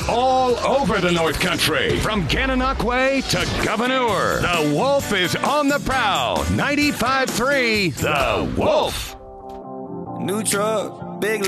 all over the North Country. From Gananoque to Gouverneur, the Wolf is on the prowl. 95.3, The Wolf. New truck, big